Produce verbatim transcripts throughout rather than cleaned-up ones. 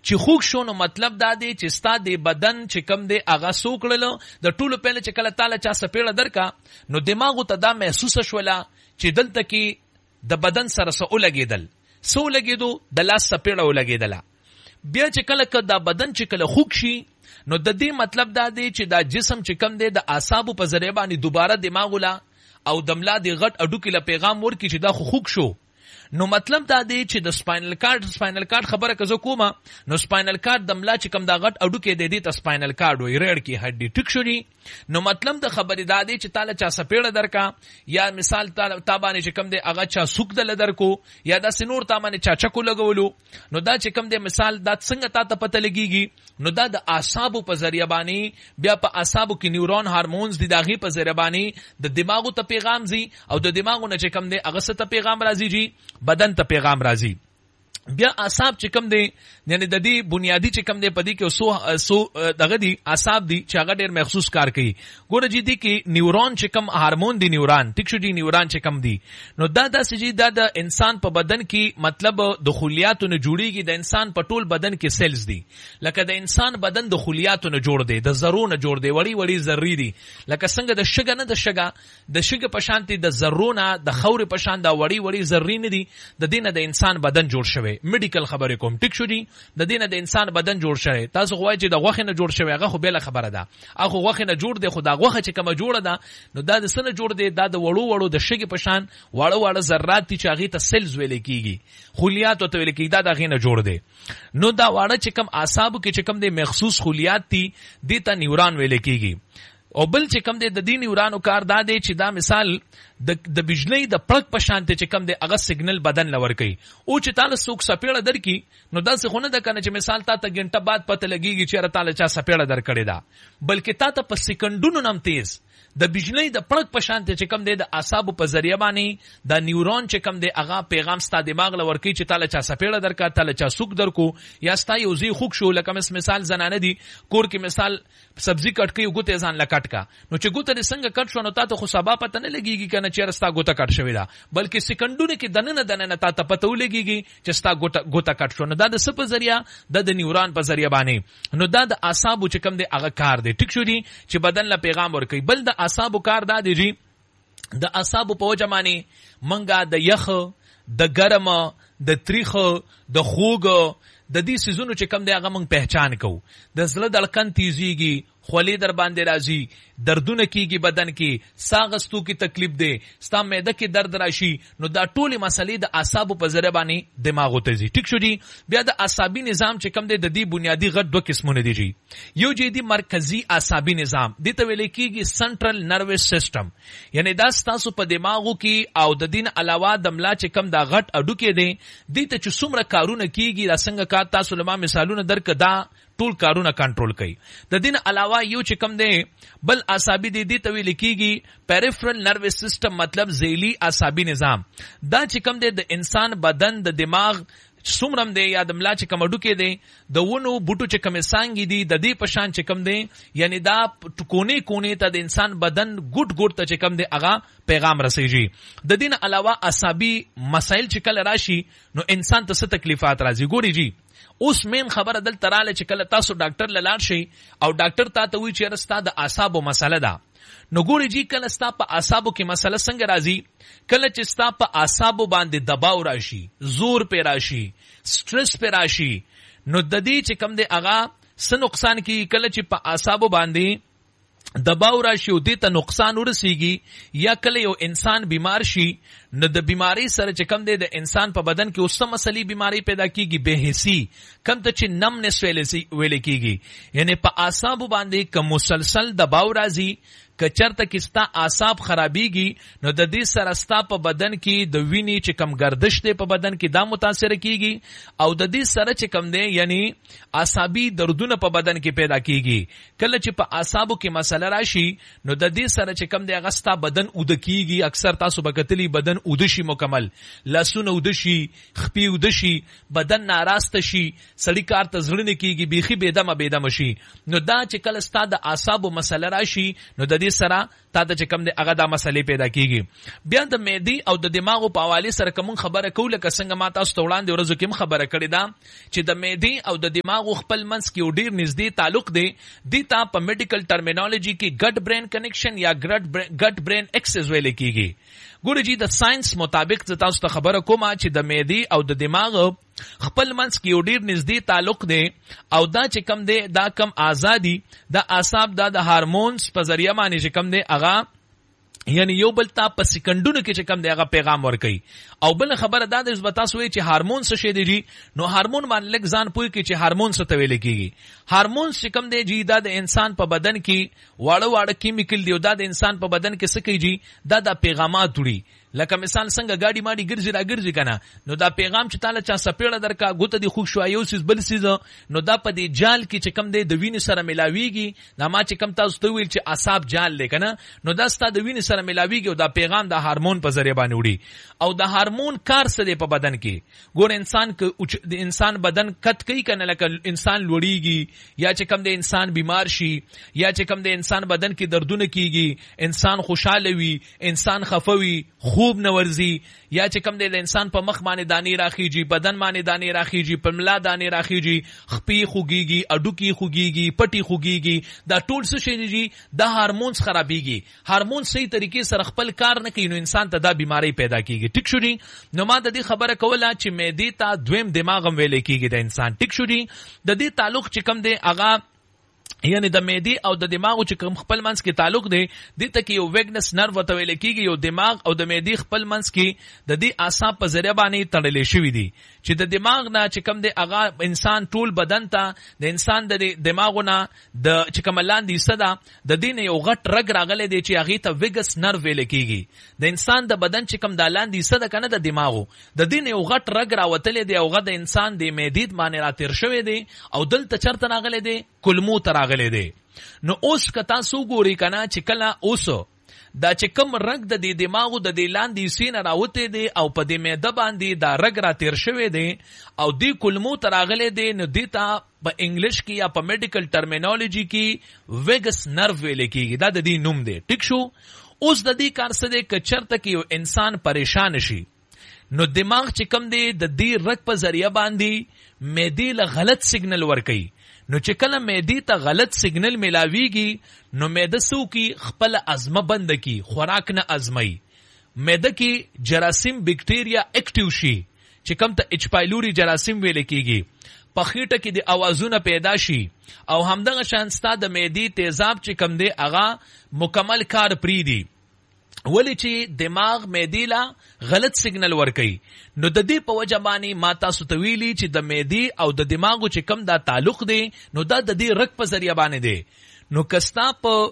چې خوږ شو نو مطلب دا دی چې ستا د بدن چې کم دی هغه سوکړلو د ټولو پهله چې کله تعالی چا سپېړه درکا نو دماغو ته دا محسوسه شوله چې دلته کې د بدن سره څه ولګېدل څه ولګېدو د لاس سپېړه ولګېدله بیا چې کله که دا بدن چې کله خوږ شي نو د دې مطلب دا دی چې دا جسم چې کم دی د اعصابو په ذریعه باندې دوباره دماغ ولا او د ملا د غټ اډوکې له پیغام ورکړي چې دا خو خوږ شو نو مطلب دا دی چې د سپاینل کارډ سپاینل کارډ خبره که زه کومه نو سپاینل کارډ د ملا چې کوم دا غټ اډوکې دی دې ته سپاینل کارډ وایي ریړ کې هډې ټیک شو دي نو مطلب د خبرې دا دی چې تاله چا سپېړه درکا یا مثال تا باندې چې کوم دی هغه چا سوک دله درکو یا داسې نور تا باندې چا چکو لګولو نو دا چې کوم دی مثال دا څنګه تا ته پته لګېږي نو دا د اعصابو په ذریعه باندې بیا په اعصابو کې نیورون هارمونز دي د هغې په ذریعه باندې د دماغو ته پیغام ځي او د دماغو نه چې کوم دی هغه څه ته پیغام راځي جي بدن ته پیغام راځي بیا اعصاب چې کوم دی یعنی د دې بنیادی چې کوم دی په دې کې سو سو دغه دي اعصاب دي چې هغه ډېر مخصوص کار کوي ګوره جی دي کې نیورون چې کوم هارمون دي نیورون ټیک شو دي نیورون چې کوم دي نو دا داسې جی دا د انسان په بدن کې مطلب د خلیاتو نه جوړیږي د انسان په ټول بدن کې سیلز دي لکه د انسان بدن د خلیاتو نه جوړ دی د ذرو نه جوړ دی وړي وړي ذرې دي لکه څنګه د شګه نه د شګه د شګه په شان دي د ذرو نه د خورې په شان دا وړي وړي ذرې نه دي د دې نه د انسان بدن جوړ شوی میډیکل خبرې کوم ټیک شو دي د دې نه د انسان بدن جوړ شوی تاسو غواړئ چې د غوښې نه جوړ شوی هغه خو بله خبره ده هغه غوښې نه جوړ دی خو دا غوښه چې کومه جوړه ده نو دا د څه نه جوړ دی دا د وړو وړو د شګې په شان واړه واړه ذرات دي چې هغې ته سیلز ویلی کېږي خلیات ورته ویلی کېږي دا د هغې نه جوړ دی نو دا واړه چې کوم اعصابو کې چې کوم دی مخصوص خلیات دي دې ته نیوران ویلی کېږي او بل چې کم دی د دې نیورانو کار دا دی چې دا مثال د د بجلی د پړک په شان چې کم دی هغه سیګنل بدن لور کوي او چې تعالی څوک سپېړه درکړي نو داسې خو نه ده کنه چې مثال تا ته ګنټه بعد پته لګېږي چې یاره تعالی چا سپېړه درکړې ده بلکې تا ته په سیکنډونو نم تیز د بجلی د پړک په شان چې کم دی د اعصابو په ذریعه باندې د نیورون چې کم دی هغه پیغام ستا دماغ لور کوي چې تعالی چا سپېړه درکړه تعالی چا سوک درکو یا ستا یو ځای خوږ شو لکه مثال زنانه دي کور کې مثال سبزی کټ کوي ګوتې ځان له کټ کا نو چې ګوته دې څنګه کټ شو نو تا ته خو سبا پته نه لګېږي که نه چې ستا ګوته کټ شوې ده بلکې سیکنډونو کې دننه دننه تا ته پته ولګېږي چې ستا ګوته کټ شو نو دا د څه په ذریعه دا د نیوران په ذریعه باندې نو دا د اعصابو چې کوم دی هغه کار دی ټیک شو دي چې بدن له پیغام ورکوي بل د اعصابو کار دا دی جی د اعصابو په وجه باندې منګه د یخ د ګرم د تریخ د خوږ د دې سيزونو چې کم دی هغه موږ پہچان کوو د زړه دړکن تیزیږي خولې در باندې راځي دردونه کیږي بدن کې ساه غستو کې تکلیف دی ستا معده کې درد راشي نو دا ټولې مسلې د اعصابو په ذریعه باندې دماغو ته ځي ټیک شو دي بیا د اعصابي نظام چې کم دی د دې بنیادی غټ دوه قسمونه دي جی یو چې دی مرکزی اعصابي نظام دې ته ویل کېږي سنټرل نروس سیستم یعنی دا ستاسو په دماغو کې او د دین علاوه د ملا چې کم دا غټ اډوکې دی دې ته چې څومره کارونه کیږي دا څنګه کار تاسو لما مثالونه درک دا ټول کارونه کنټرول کوي د دین علاوه یو چې کم دی بل اعصابي دی دی ته ویل کېږي پیریفرل نروس سیستم مطلب ذیلی اعصابي نظام دا چې کم دی د انسان بدن د دماغ څومره دی یا د ملا چې کوم ډوکې دی د ونو بوټو چې کومې څانګې دي د دې په شان چې کوم دی یعنی دا کونې کونې ته د انسان بدن ګوټ ګوټ ته چې کوم دی هغه پیغام رسېږي د دین علاوه اعصابي مسایل چې کله راشي نو انسان ته څه تکلیفات راځي ګوري جی اوس مین خبره دلته رااله چې کله تاسو ډاکټر له لاړ شئ او ډاکټر تا ته وایي چې ستا د اعصابو مسله ده نو ګوري جی کله ستا په اعصابو کې مسله څنګه راځي کله چې ستا په اعصابو باندې دباو راشي زور پې راشي سټرس پې راشي نو د دې چې کم دی هغه څه نقصان کیږي کله چې په اعصابو باندې دباو راشي او دې ته نقصان ورسیږي یا کله یو انسان بیمار شي نو د بیماری سره چې کم دی د انسان په بدن کې اوس څه مسلې بیماری پیدا کیږي بې حسی کم ته چې نمنس ویلې کیږي یعنی په اعصابو باندې که مسلسل دباو راځي که چرته کې ستا اعصاب خرابېږي نو د دې سره ستا په بدن کې د وینې چې کم گردش دی په بدن کې دا متاثر کیږي او د دې سره چې کم دی یعنی اعصابي دردونه په بدن کې پیدا کیږي کله چې په اعصابو کې مسله راشي نو د دې سره چې کم دی هغه ستا بدن اوده کیږي اکثر تاسو به کتلی بدن اوده شي مکمل لاسونه اوده شي خپې اوده شي بدن ناراسته شي سړی کار ته زړه نه کیږي بیخي بېدمه بېدمه شي نو دا چې کله ستا د اعصابو مسله راشي نو د دې سره تا د چکم د هغه د مسلې پیدا کیږي. بیا د معدي او د دماغ په حواله سره کوم خبره کوله که څنګه ما تاسو ته وړاندې ورځو کې خبره کړې ده چې د معدي او د دماغ خپل منځ کې ډیر نږدې تعلق دی. د تا په میډیکل ټرمینالوژي کې ګډ برین کنیکشن یا ګډ برین ایکسس ویل کیږي. ګوره جی د ساينس مطابق ز تاسو ته خبره کومه چې د معدي او د دماغ خپل منځ کې ډیر نږدې تعلق دی او دا چې کم دی دا کم آزادي د اعصاب دا د هارمونز په ذریعہ باندې چې کم دی هغه یعنی یو بل ته په سکندونو کې چې کم دی هغه پیغام ورکوي. او بل خبره دا د زبتا سوې چې هارمون څه شي دی جی نو هارمون باندې لګ ځان پوي کې چې هارمون څه ته ویل کیږي. هارمون چې کم دی جی دا د انسان په بدن کې واړه واړه کیمیکل دی او دا د انسان په بدن کې څه کوي جی دا د پیغامات وړي. لکه مثال څنګه گاډي ماډي ګرځي را ګرځي کنه نو دا پیغام چې تعالی چا سپېړه درکا ګوت دی خوښ شو یو سیس بل سیز نو دا په دې جال کې چې کم دی د وینې سره ملاويږي دا ما چې کم تاسو ته ویل چې اعصاب جال لیکنه نو دا ست د وینې سره ملاويږي او دا پیغام د هارمون په ذریعہ باندې وړي. او د هارمون کار څه دی په بدن کې ګور انسان کې د انسان بدن کټ کوي کنه لکه انسان لوړیږي یا چې کم دی انسان بیمار شي یا چې کم دی انسان بدن کې دردونه کیږي انسان خوشاله وي انسان خفوي خوب نورزی یا چې کم دی د انسان په مخ باندې دانی راخیږي بدن باندې دانی راخیږي په ملا دانی راخیږي خپي خوږيږي اډوکی خوږيږي پټي خوږيږي دا ټول څه شي دي د هارمونز خرابيږي. هارمون صحیح طریقې سره خپل کار نه کوي نو انسان ته دا بیماری پیدا کیږي. ټیک شو دي نو ما د دې خبره کوله چې معدې ته دویم دماغ هم ویل کیږي د انسان. ټیک شو دي د دې تعلق چې کم دی هغه یعنی د معدې او د دماغ چې کوم خپل منځ کې تعلق دی د تکي یو ویګنس نرو ته ویل کیږي یو دماغ او د معدې خپل منځ کې د دې اعصاب په ذریعہ باندې تړلې شوی دي چې د دماغ نه چې کوم دی هغه انسان ټول بدن ته د انسان د دماغونه د چې کوم لاندې صدا د دین یو غټ رګ راغلی دی چې هغه ته ویګس نرو ویل کیږي. د انسان د بدن چې کوم د لاندې صدا کنه د دماغو د دین یو غټ رګ راوتلې دی او هغه د انسان د معدې باندې راتیر شوی دی او دلته چرته راغلی دی کلمو ته راغلی دی. نو اوس کتا سو ګوري کنه چې کله اوس دا چې کم رګ د دې دماغو د دې لاندې سینه راوته دی او په دې معده باندې دا رګ را تیر شوی دی او دې کلمو ته راغلی دی نو دیتا په انګلیش کې یا په میډیکل ټرمینالوژي کې ویګس نرو ویل کیږي دا د دې نوم دی. ټیک شو اوس د دې کار څه دی که چرته کې یو انسان پریشان شي نو دماغ چې کم دی د دې رګ په ذریعہ باندې معدې له غلط سیګنل ورکوي. نو چې کله معدې ته غلط سیګنل ملاويږي نو معده سو کې خپل ازمه بند کی خوراک نه ازمای معده کې جراثیم بکټیریا اکټیو شي چې کوم ته اچ پایلوري جراثیم ویل کیږي په خېټه کې د اوازونه پیدا شي او همدغه شانستا د معدې تیزاب چې کم دی هغه مکمل کار پری دی ولی چې دماغ معدې لا غلط سیګنل ورکوي. نو د دې په وجه باندې ما تاسو ته ویلي چې د معدې او د دماغو چې کم دا تعلق دی نو دا د دې رګ په ذریعہ باندې دی. نو کستا په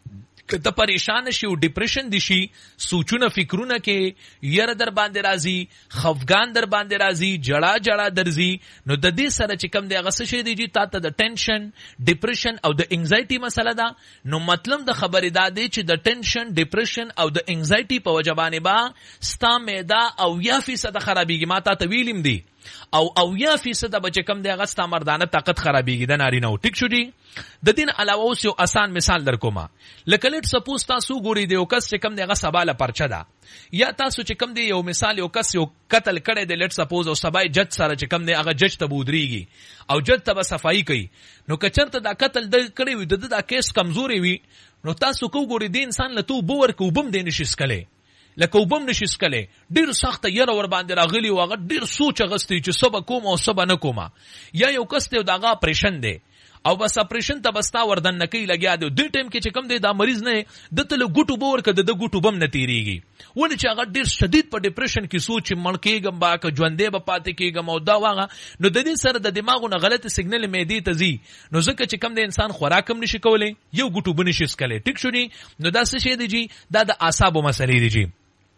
کته پریشان شي او ډیپریشن دي شي سوچونه فکرونه کې ير در باندې راځي خفګان در باندې راځي جړه جړه درځي نو د دې سره چې کم دی هغه څه شي دی چې تاسو د ټینشن ډیپریشن او د انګزایټي مسله ده. نو مطلب د خبرې دا دی چې د ټینشن ډیپریشن او د انګزایټي په وجه باندې با ستا معده او یا فیصد خرابېږي ما ته ویلم دی او او یا فیصد بچ کم دی هغه ستا مردانه طاقت خرابېږي د نارینه. ټیک شو دی د دین علاوه اوس یو آسان مثال در کومه لکه لیټ سپوز تاسو ګوري دی یو کس چې کم دی هغه سباله پرچه ده یا تاسو چې کم دی یو مثال یو کس یو قتل کړي دی لیټ سپوز او سبای جج سره چې کم دی هغه جج ته بودريږي او جج ته صفائی کوي نو کچرته دا قتل د کړي وي د دا کیس کمزوري وي نو تاسو کو ګوري دی انسان لته بور کو بم دی نشي سکله لکه وبم نشي سکله ډیر سخت یره ور باندې راغلی او هغه ډیر سوچ غستې چې سبا کوم او سبا نه کومه یا یو کس ته داغه اپریشن دی او بس اپریشن ته بستا وردن نکي لګیا دی د ټیم کې چې کم دی دا مریض نه د تل ګټو بور کده د ګټو بم نه تیریږي ولې چې هغه ډیر شدید په ډیپریشن کې سوچ مړ کېږم با که ژوندې به پاتې کېږم او دا واغه نو د دې سره د دماغونو غلط سیګنل معدې ته ځي نو ځکه چې کم دی انسان خوراک هم نشي کولای یو ګټو بنشي سکله. ټیک شو ني نو دا څه شي دی جی دا د اعصابو مسلې دی جی.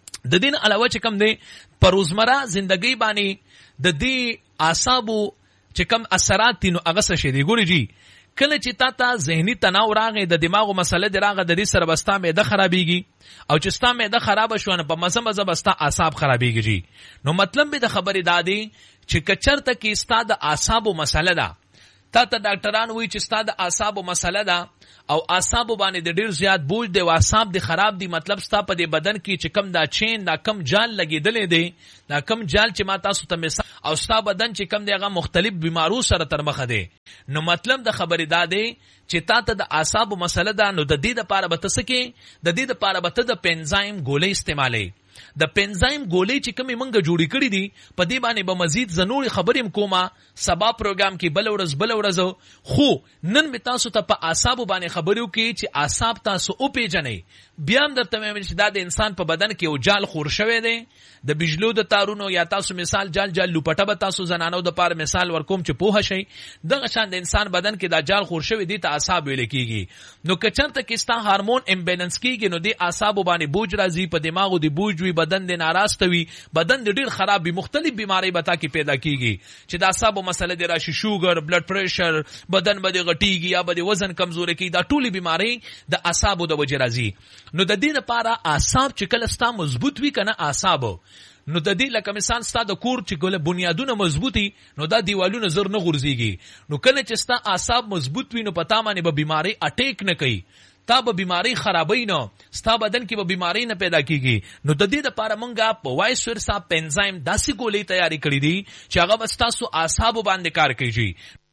د دین علاوه چې کم دی پر روزمره زندگی باندې د دې اعصابو چې کم اثرات دي نو هغه څه شي دی ګوري جی کله چې تا ته ذهني تناو راغی د دماغو مسله دی راغی د دې سره بستا معده خرابېږي او چې ستا معده خراب شو نه په مزه مزه بستا اعصاب خرابېږي جی. نو مطلب به د خبرې دادی چې کچرته کې ستا د اعصابو مسله ده تا ته ډاکټران وایي چې ستا د اعصابو مسله ده او اعصابو باندې د ډیر زیات بوج دی او اعصاب دی خراب دي، مطلب ستا په دې بدن کې چې کم دا چین دا کم جال لګېدلې دی، دا کم جال چې ما تاسو ته مثال او ستا بدن چې کم دی هغه مختلف بیمارو سره تر مخه دی. نو مطلب د خبرې دا دی چې تا ته د اعصابو مسله ده، نو د دې دپاره به ته څه کې د دې دپاره به ته د پنزایم ګولۍ استعمالوي. د پنزایم ګولۍ چې کومې موږ جوړې کړې دي په دې باندې به مزید زه نورې خبرې م کومه سبا پروګرام کې بله ورځ بله ورځ، خو نن مې تاسو ته په اعصابو باندې خبرې وکړي چې اعصاب تاسو وپېژنئ. بیا هم درته وایم چې دا د انسان په بدن کې یو جال خور شوی دی د بجلو د تارونو، یا تاسو مثال جال جال لوپټه به تاسو زنانو د پاره مثال ورکوم چې پوهه شئ. دغه شان د انسان بدن کې دا جال خور شوی دی ته اعصاب ویل کېږي. نو که چېرته کې ستا هارمون امبیلنس کېږي نو دې اعصابو باندې بوج راځي، په دماغو د بوج وي، بدن د ناراسته وي، بدن د ډېر خراب وي، مختلف بیماری به تا کې پیدا کېږي چې د اعصابو مسله دې راشي، شوګر، بلډ پریشر، بدن به دې غټېږي یا به دې وزن کمزوری کېږي. دا ټولې بیماری د اعصابو د وجې راځي. نو د دې لپاره اعصاب چې کله ستا مضبوط وي که نه اعصابو، نو د دې لکه مثال ستا د کور چې ګله بنیادونه مضبوطي نو دا دیوالونه زر نه غورځېږي. نو کله چې ستا اعصاب مضبوط وي نو په تا باندې به بیماری اټیک نه کوي، تا به بیماری خرابوي نه، ستا بدن کې به بیماری نه پیدا کېږي. نو د دې دپاره مونږ په وایس ورسا پنزایم داسې ګولۍ تیارې کړې دي چې هغه به ستاسو اعصابو باندې کار کوي.